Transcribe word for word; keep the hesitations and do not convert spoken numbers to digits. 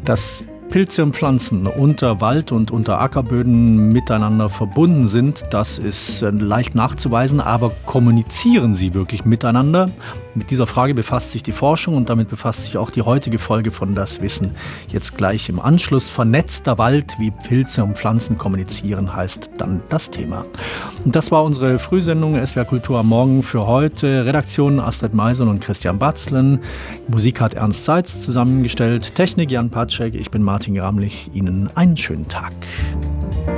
Dass Pilze und Pflanzen unter Wald und unter Ackerböden miteinander verbunden sind, das ist leicht nachzuweisen, aber kommunizieren sie wirklich miteinander? Mit dieser Frage befasst sich die Forschung und damit befasst sich auch die heutige Folge von Das Wissen. Jetzt gleich im Anschluss: vernetzter Wald, wie Pilze und Pflanzen kommunizieren, heißt dann das Thema. Und das war unsere Frühsendung S W R Kultur am Morgen für heute. Redaktion Astrid Meisel und Christian Batzlen. Musik hat Ernst Seitz zusammengestellt. Technik Jan Patschek. Ich bin Martin Gramlich. Ihnen einen schönen Tag.